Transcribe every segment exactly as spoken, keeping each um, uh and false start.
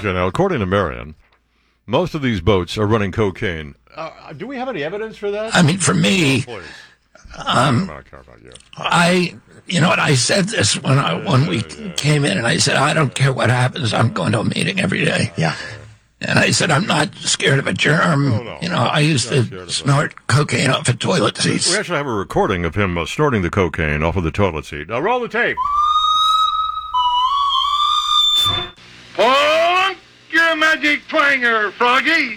Okay, now, according to Marion, most of these boats are running cocaine. Uh, do we have any evidence for that? I mean, for me, oh, um, I don't care about you. I, you know what, I said this when I when we came in, and I said, I don't care what happens, I'm going to a meeting every day. Yeah. And I said, I'm not scared of a germ. No, no. You know, I used to snort cocaine off of toilet seats. We actually have a recording of him uh, snorting the cocaine off of the toilet seat. Now, roll the tape. Punk your magic twanger, Froggy.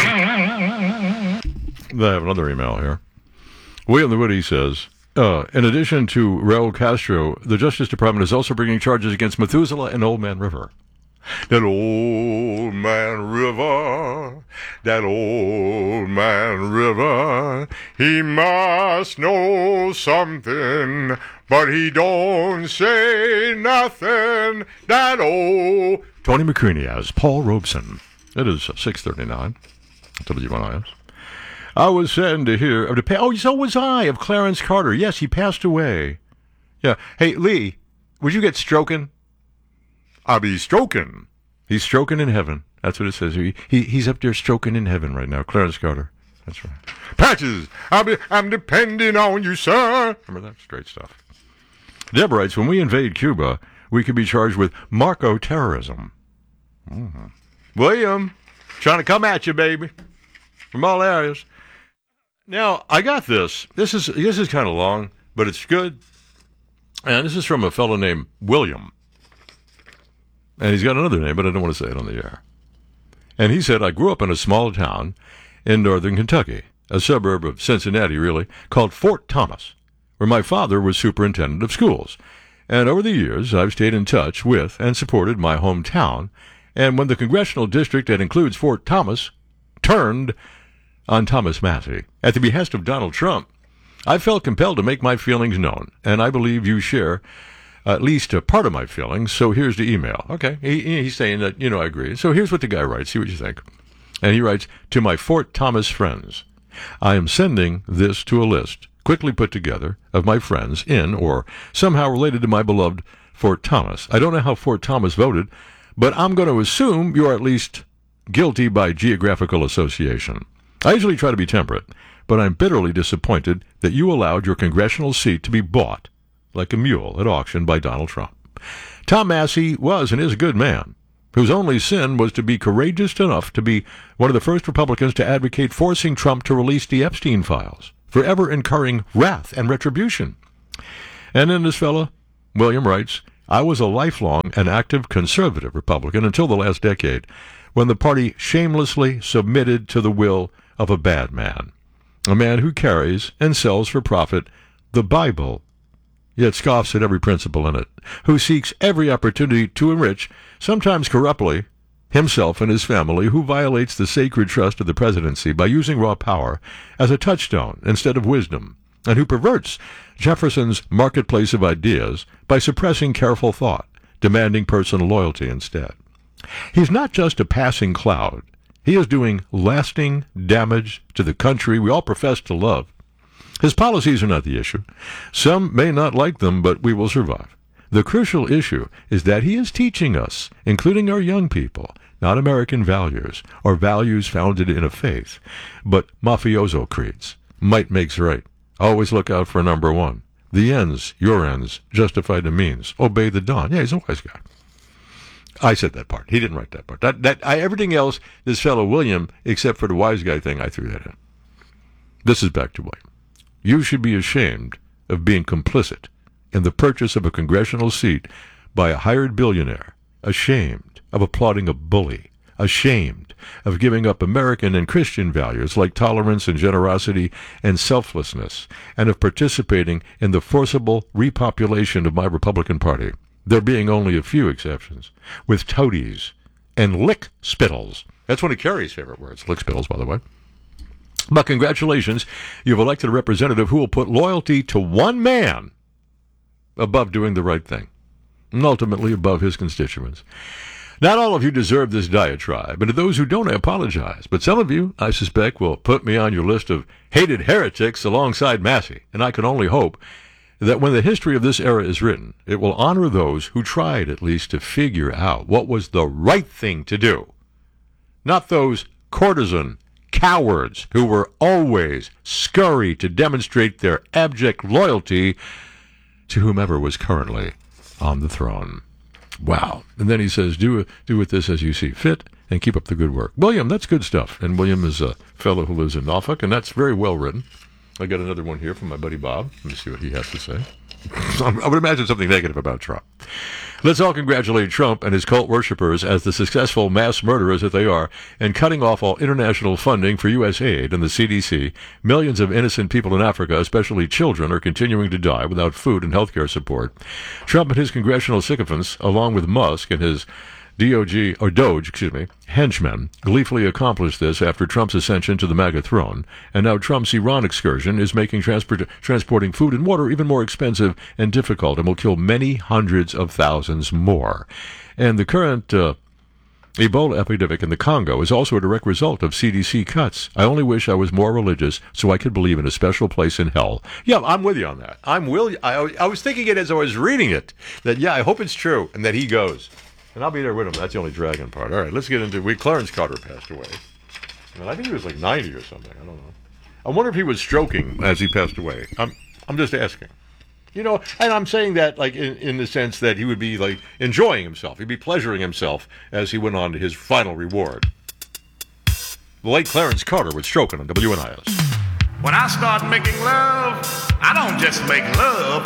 I have another email here. William the Witty says, uh, in addition to Raul Castro, the Justice Department is also bringing charges against Methuselah and Old Man River. That old man river, that old man river, he must know something, but he don't say nothing. That old... Tony McCreaney as Paul Robeson. It is six thirty-nine. W N I S. I was saddened to hear of the... Pa- oh, so was I, of Clarence Carter. Yes, he passed away. Yeah. Hey, Lee, would you get stroking? I'll be stroking. He's stroking in heaven. That's what it says. He, he He's up there stroking in heaven right now. Clarence Carter. That's right. Patches, I'll be, I'm depending on you, sir. Remember that? Straight stuff. Deb writes, when we invade Cuba, we could be charged with Marco-terrorism. Mm-hmm. William, trying to come at you, baby. From all areas. Now, I got this. This is, this is kind of long, but it's good. And this is from a fellow named William. And he's got another name, but I don't want to say it on the air. And he said, I grew up in a small town in northern Kentucky, a suburb of Cincinnati, really, called Fort Thomas, where my father was superintendent of schools. And over the years, I've stayed in touch with and supported my hometown. And when the congressional district that includes Fort Thomas turned on Thomas Massey at the behest of Donald Trump, I felt compelled to make my feelings known. And I believe you share at least a part of my feelings, so here's the email. Okay, he, he's saying that, you know, I agree. So here's what the guy writes. See what you think. And he writes, to my Fort Thomas friends, I am sending this to a list, quickly put together, of my friends in or somehow related to my beloved Fort Thomas. I don't know how Fort Thomas voted, but I'm going to assume you're at least guilty by geographical association. I usually try to be temperate, but I'm bitterly disappointed that you allowed your congressional seat to be bought like a mule at auction by Donald Trump. Tom Massey was and is a good man, whose only sin was to be courageous enough to be one of the first Republicans to advocate forcing Trump to release the Epstein files, forever incurring wrath and retribution. And then this fella, William, writes, I was a lifelong and active conservative Republican until the last decade, when the party shamelessly submitted to the will of a bad man, a man who carries and sells for profit the Bible, yet scoffs at every principle in it, who seeks every opportunity to enrich, sometimes corruptly, himself and his family, who violates the sacred trust of the presidency by using raw power as a touchstone instead of wisdom, and who perverts Jefferson's marketplace of ideas by suppressing careful thought, demanding personal loyalty instead. He's not just a passing cloud. He is doing lasting damage to the country we all profess to love. His policies are not the issue. Some may not like them, but we will survive. The crucial issue is that he is teaching us, including our young people, not American values, or values founded in a faith, but mafioso creeds. Might makes right. Always look out for number one. The ends, your ends, justify the means. Obey the dawn. Yeah, he's a wise guy. I said that part. He didn't write that part. That that I, everything else, this fellow William, except for the wise guy thing, I threw that in. This is back to William. You should be ashamed of being complicit in the purchase of a congressional seat by a hired billionaire, ashamed of applauding a bully, ashamed of giving up American and Christian values like tolerance and generosity and selflessness, and of participating in the forcible repopulation of my Republican Party, there being only a few exceptions, with toadies and lick-spittles. That's one of Kerry's favorite words, lick-spittles, by the way. But congratulations, you've elected a representative who will put loyalty to one man above doing the right thing, and ultimately above his constituents. Not all of you deserve this diatribe, and to those who don't, I apologize. But some of you, I suspect, will put me on your list of hated heretics alongside Massey, and I can only hope that when the history of this era is written, it will honor those who tried at least to figure out what was the right thing to do, not those courtesan cowards who were always scurry to demonstrate their abject loyalty to whomever was currently on the throne. Wow. And then he says, do, do with this as you see fit, and keep up the good work. William, that's good stuff. And William is a fellow who lives in Norfolk, and that's very well written. I got another one here from my buddy Bob. Let me see what he has to say. I would imagine something negative about Trump. Let's all congratulate Trump and his cult worshippers as the successful mass murderers that they are, and cutting off all international funding for U S aid and the C D C. Millions of innocent people in Africa, especially children, are continuing to die without food and health care support. Trump and his congressional sycophants, along with Musk and his D O G, or Doge, excuse me, henchmen, gleefully accomplished this after Trump's ascension to the MAGA throne, and now Trump's Iran excursion is making transport, transporting food and water even more expensive and difficult, and will kill many hundreds of thousands more. And the current uh, Ebola epidemic in the Congo is also a direct result of C D C cuts. I only wish I was more religious so I could believe in a special place in hell. Yeah, I'm with you on that. I'm will. I, I was thinking it as I was reading it, that, yeah, I hope it's true, and that he goes. And I'll be there with him. That's the only dragon part. All right, let's get into... We, Clarence Carter passed away. And I think he was like ninety or something. I don't know. I wonder if he was stroking as he passed away. I'm I'm just asking. You know, and I'm saying that like in, in the sense that he would be like enjoying himself. He'd be pleasuring himself as he went on to his final reward. The late Clarence Carter was stroking on W N I S. When I start making love, I don't just make love.